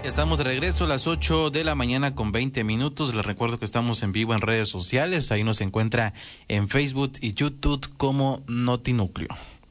Estamos de regreso a las 8 de la mañana con 20 minutos. Les recuerdo que estamos en vivo en redes sociales. Ahí nos encuentra en Facebook y YouTube como Notinúcleo.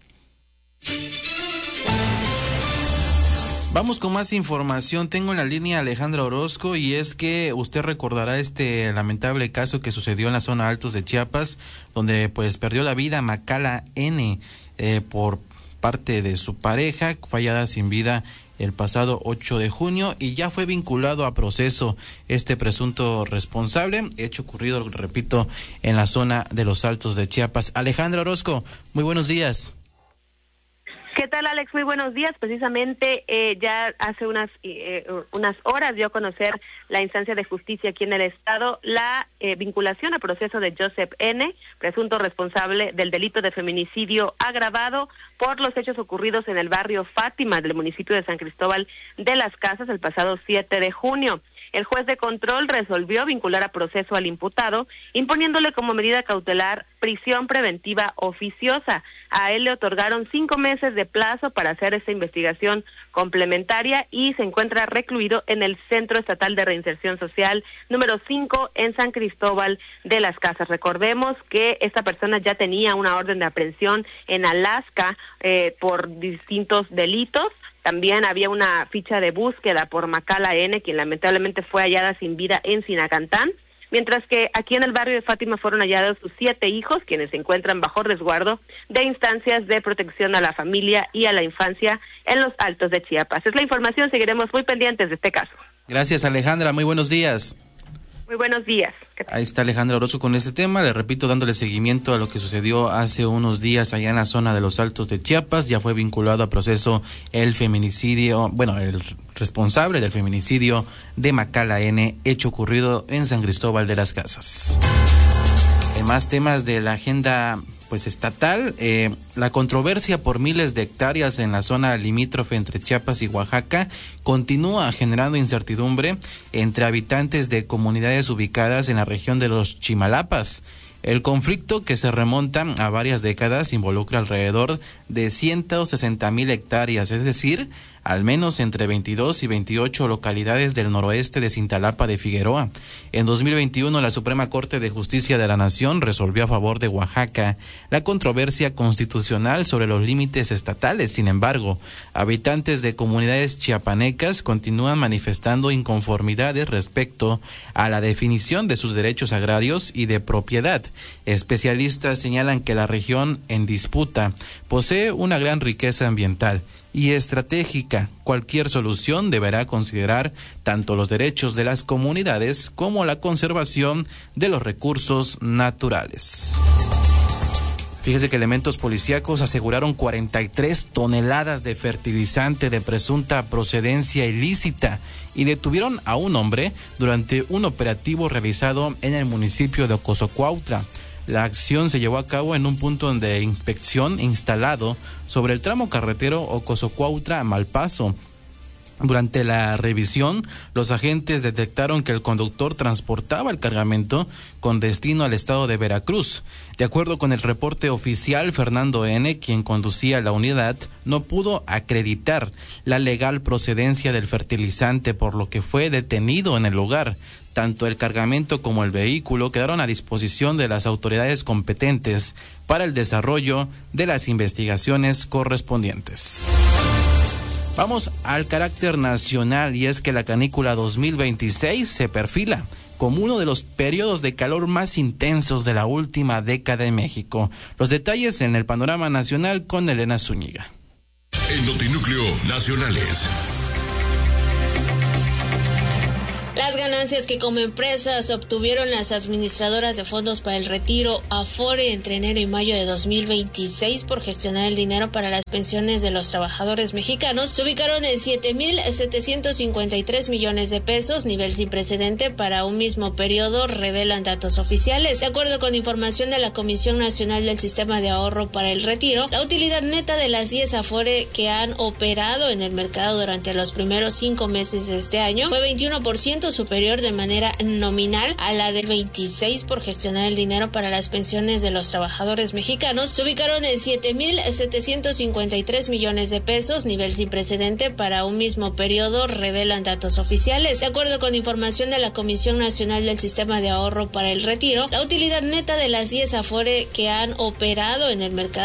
Vamos con más información. Tengo en la línea a Alejandra Orozco y es que usted recordará este lamentable caso que sucedió en la zona Altos de Chiapas, donde pues perdió la vida Macala N por parte de su pareja, fue hallada sin vida el pasado 8 de junio y ya fue vinculado a proceso este presunto responsable, hecho ocurrido, repito, en la zona de los Altos de Chiapas. Alejandra Orozco, muy buenos días. ¿Qué tal, Alex? Muy buenos días. Precisamente ya hace unas horas dio a conocer la instancia de justicia aquí en el estado la vinculación a proceso de Joseph N., presunto responsable del delito de feminicidio agravado por los hechos ocurridos en el barrio Fátima del municipio de San Cristóbal de las Casas el pasado 7 de junio. El juez de control resolvió vincular a proceso al imputado, imponiéndole como medida cautelar prisión preventiva oficiosa. A él le otorgaron 5 meses de plazo para hacer esta investigación complementaria y se encuentra recluido en el Centro Estatal de Reinserción Social número 5 en San Cristóbal de las Casas. Recordemos que esta persona ya tenía una orden de aprehensión en Alaska por distintos delitos. También había una ficha de búsqueda por Macala N., quien lamentablemente fue hallada sin vida en Sinacantán, mientras que aquí en el barrio de Fátima fueron hallados sus 7 hijos, quienes se encuentran bajo resguardo de instancias de protección a la familia y a la infancia en los Altos de Chiapas. Es la información, seguiremos muy pendientes de este caso. Gracias, Alejandra, muy buenos días. Muy buenos días. Ahí está Alejandra Orozco con este tema, le repito, dándole seguimiento a lo que sucedió hace unos días allá en la zona de los Altos de Chiapas. Ya fue vinculado a proceso el responsable del feminicidio de Macala N., hecho ocurrido en San Cristóbal de las Casas. En más temas de la agenda estatal, la controversia por miles de hectáreas en la zona limítrofe entre Chiapas y Oaxaca continúa generando incertidumbre entre habitantes de comunidades ubicadas en la región de los Chimalapas. El conflicto, que se remonta a varias décadas, involucra alrededor de 160,000 hectáreas, es decir, al menos entre 22 y 28 localidades del noroeste de Cintalapa de Figueroa. En 2021, la Suprema Corte de Justicia de la Nación resolvió a favor de Oaxaca la controversia constitucional sobre los límites estatales. Sin embargo, habitantes de comunidades chiapanecas continúan manifestando inconformidades respecto a la definición de sus derechos agrarios y de propiedad. Especialistas señalan que la región en disputa posee una gran riqueza ambiental y estratégica. Cualquier solución deberá considerar tanto los derechos de las comunidades como la conservación de los recursos naturales. Fíjese que elementos policíacos aseguraron 43 toneladas de fertilizante de presunta procedencia ilícita y detuvieron a un hombre durante un operativo realizado en el municipio de Ocosocuautla. La acción se llevó a cabo en un punto de inspección instalado sobre el tramo carretero Ocosocuautla-Malpaso. Durante la revisión, los agentes detectaron que el conductor transportaba el cargamento con destino al estado de Veracruz. De acuerdo con el reporte oficial, Fernando N., quien conducía la unidad, no pudo acreditar la legal procedencia del fertilizante, por lo que fue detenido en el lugar. Tanto el cargamento como el vehículo quedaron a disposición de las autoridades competentes para el desarrollo de las investigaciones correspondientes. Vamos al carácter nacional, y es que la canícula 2026 se perfila como uno de los periodos de calor más intensos de la última década en México. Los detalles en el panorama nacional con Elena Zúñiga. En Notinúcleo Nacionales. Las ganancias que como empresas obtuvieron las administradoras de fondos para el retiro Afore entre enero y mayo de 2026 por gestionar el dinero para las pensiones de los trabajadores mexicanos se ubicaron en 7,753 millones de pesos, nivel sin precedente para un mismo periodo, revelan datos oficiales. De acuerdo con información de la Comisión Nacional del Sistema de Ahorro para el Retiro, la utilidad neta de las 10 Afore que han operado en el mercado durante los primeros 5 meses de este año fue 21% superior de manera nominal a la del 26 por gestionar el dinero para las pensiones de los trabajadores mexicanos, se ubicaron en 7,753 millones de pesos, nivel sin precedente para un mismo periodo, revelan datos oficiales. De acuerdo con información de la Comisión Nacional del Sistema de Ahorro para el Retiro, la utilidad neta de las 10 Afore que han operado en el mercado